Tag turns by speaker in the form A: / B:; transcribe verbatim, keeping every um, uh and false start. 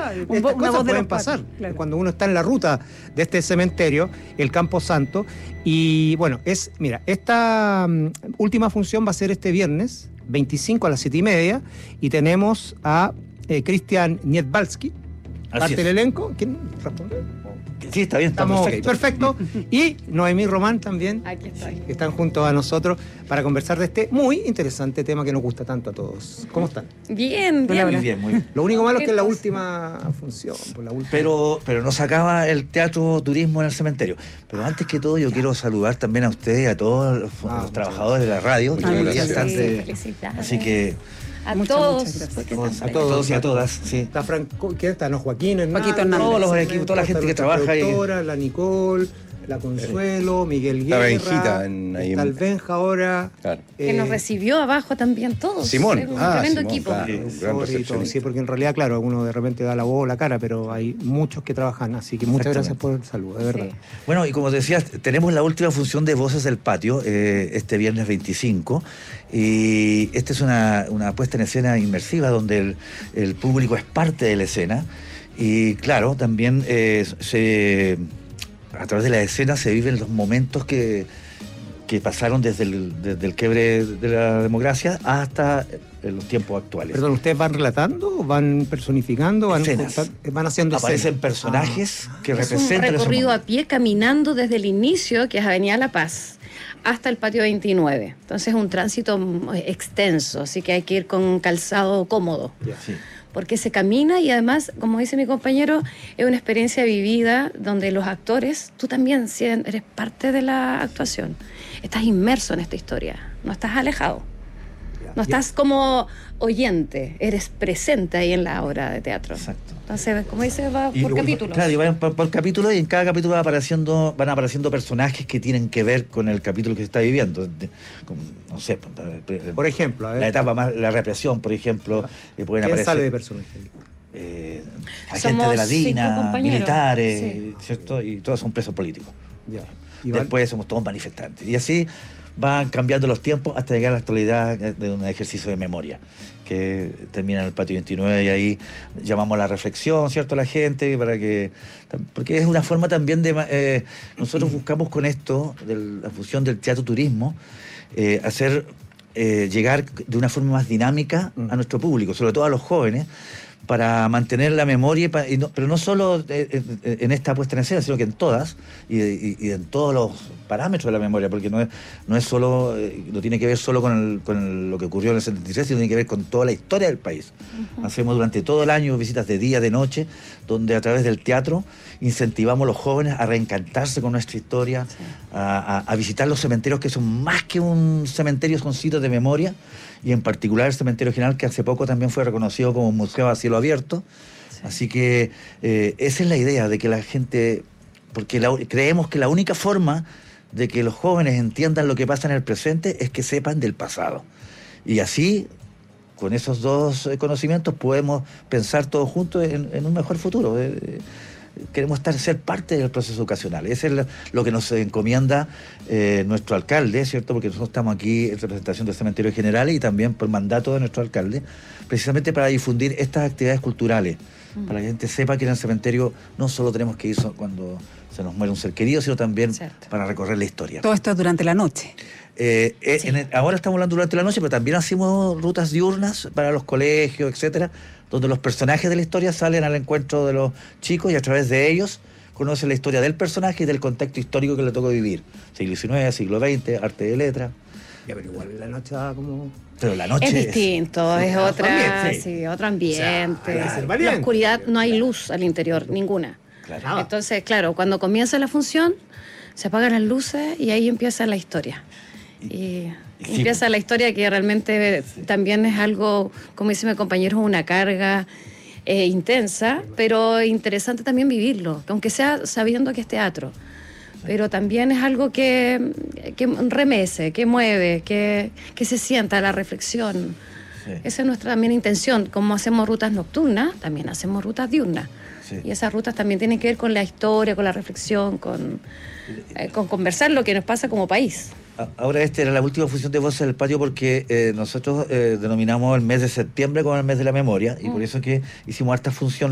A: Un
B: estas
A: vo- una
B: cosas
A: voz de
B: pueden
A: los
B: pasar
A: patios, claro.
B: cuando uno está en la ruta de este cementerio, el Campo Santo. Y bueno, es, mira, esta um, última función va a ser este viernes veinticinco a las siete y media, y tenemos a eh, Cristian Niedbalski, parte del elenco. ¿Quién responde?
C: Sí, está bien, está
B: Estamos
C: perfecto.
B: perfecto. Y Noemí Román también,
A: Aquí estoy.
B: que están junto a nosotros para conversar de este muy interesante tema que nos gusta tanto a todos. ¿Cómo están?
A: Bien,
C: Muy
A: bien.
C: bien, muy bien.
B: Lo único malo es que es la última función. Por la última.
C: Pero, pero no se acaba el teatro turismo en el cementerio. Pero antes que todo, yo quiero saludar también a ustedes y a todos los,
B: Ah,
C: los trabajadores de la radio.
B: Muchas
C: que hoy
B: gracias.
C: día están
A: Sí,
C: de-
A: felicidades.
C: así que
A: A
D: Muchas,
A: todos.
D: muchas gracias.
A: porque
C: a
A: están
C: todos y a todas. Sí.
B: Está Franco, ¿quién está? No, Joaquín Hernández.
D: Paquito Hernández.
C: Todos los equipos, toda la gente que
B: nuestra
C: trabaja ahí.
B: productora, la Nicole, la Consuelo, Miguel
E: Está
B: Guerra.
E: Benjita en- ahí en-
B: está el Benja ahora.
E: Claro.
A: Que
B: eh,
A: nos recibió abajo también todos.
E: Simón.
A: Es un
E: Ah,
A: tremendo
E: Simón,
A: equipo.
E: claro.
C: Sí.
E: Un gran
B: Sobre todo,
E: recepcionista.
B: sí, porque en realidad, claro, uno de repente da la voz o la cara, pero hay muchos que trabajan, así que muchas gracias por el saludo, de verdad.
A: Sí.
C: Bueno, y como decías, tenemos la última función de Voces del Patio eh, este viernes veinticinco. Y esta es una, una puesta en escena inmersiva donde el, el público es parte de la escena. Y claro, también eh, se, a través de la escena se viven los momentos que, que pasaron desde el, desde el quiebre de la democracia hasta los tiempos actuales.
B: Perdón, ¿ustedes van relatando, van personificando, van,
C: Escenas.
B: van haciendo
C: Aparecen
B: escenas?
C: personajes que
A: Es un
C: representan esos
A: recorrido a
C: momentos.
A: pie caminando desde el inicio, que es Avenida La Paz, hasta el patio veintinueve. Entonces es un tránsito mm, extenso, así que hay que ir con un calzado cómodo.
C: Sí.
A: Porque se camina y además, como dice mi compañero, es una experiencia vivida donde los actores, tú también si eres parte de la actuación, estás inmerso en esta historia, no estás alejado, no estás como oyente, eres presente ahí en la obra de teatro.
C: Exacto.
A: Entonces, como dice, va
C: Y,
A: por capítulos.
C: Claro, y van por, por capítulo, y en cada capítulo va apareciendo, van apareciendo personajes que tienen que ver con el capítulo que se está viviendo. De- con, no sé,
B: Por ejemplo, a ver,
C: la etapa más, la represión, por ejemplo, que pueden
B: ¿quién
C: aparecer
B: sale de personaje?
C: eh, agentes
A: Somos
C: de la
A: cinco
C: DINA,
A: compañeros,
C: militares,
A: sí.
C: ¿cierto? Y todos son presos políticos.
B: Ya. Y van-
C: Después somos todos manifestantes. Y así van cambiando los tiempos hasta llegar a la actualidad de un ejercicio de memoria, que termina en el patio veintinueve, y ahí llamamos a la reflexión, ¿cierto?, a la gente, para que, porque es una forma también de, eh, nosotros buscamos con esto, de la fusión del teatro turismo, eh, hacer eh, llegar de una forma más dinámica a nuestro público, sobre todo a los jóvenes, para mantener la memoria, y pa- y no- pero no solo eh, eh, en esta puesta en escena, sino que en todas, y, y- y en todos los parámetros de la memoria, porque no es, no es solo, eh, no tiene que ver solo con, el- con el- lo que ocurrió en el setenta y tres, sino tiene que ver con toda la historia del país. Hacemos durante todo el año visitas de día, de noche, donde a través del teatro incentivamos a los jóvenes a reencantarse con nuestra historia, a, a- a visitar los cementerios, que son más que un cementerio, son sitios de memoria, y en particular el Cementerio General, que hace poco también fue reconocido como un museo a cielo abierto. Así que eh, esa es la idea, de que la gente, porque la- creemos que la única forma de que los jóvenes entiendan lo que pasa en el presente es que sepan del pasado. Y así, con esos dos eh, conocimientos, podemos pensar todos juntos en, en un mejor futuro. Eh, eh, queremos estar, ser parte del proceso educacional. Eso es lo, lo que nos encomienda eh, nuestro alcalde, ¿cierto? Porque nosotros estamos aquí en representación del Cementerio General y también por mandato de nuestro alcalde, precisamente para difundir estas actividades culturales, mm. para que la gente sepa que en el cementerio no solo tenemos que ir so- cuando se nos muere un ser querido, sino también
A: Cierto.
C: para recorrer la historia.
D: Todo esto es durante la noche.
C: Eh, eh,
A: Sí.
C: en el- ahora estamos hablando durante la noche, pero también hacemos rutas diurnas para los colegios, etcétera, donde los personajes de la historia salen al encuentro de los chicos y a través de ellos conocen la historia del personaje y del contexto histórico que le tocó vivir. Siglo diecinueve, siglo veinte, arte de letra.
B: Ya, pero igual la noche da como...
C: Pero la noche
A: Es distinto,
B: Sí,
A: es
B: otro
A: otra,
B: ambiente,
A: sí.
B: sí.
A: otro ambiente.
B: hay que ser
A: la
B: valiente.
A: oscuridad, no hay luz al interior, ninguna.
C: Claro.
B: Ah.
A: Entonces, claro, cuando comienza la función, se apagan las luces y ahí empieza la historia. Y
C: Sí.
A: empieza la historia que realmente también es algo, como dice mi compañero, una carga eh, intensa, pero interesante también vivirlo, aunque sea sabiendo que es teatro. Pero también es algo que, que remece, que mueve, que, que se sienta la reflexión.
C: Sí.
A: Esa es nuestra también intención. Como hacemos rutas nocturnas, también hacemos rutas diurnas.
C: Sí.
A: Y esas rutas también tienen que ver con la historia, con la reflexión, con, eh, con conversar lo que nos pasa como país.
C: A- Ahora esta era la última función de Voces del Patio, porque eh, nosotros eh, denominamos el mes de septiembre como el mes de la memoria, y por eso que hicimos hartas funciones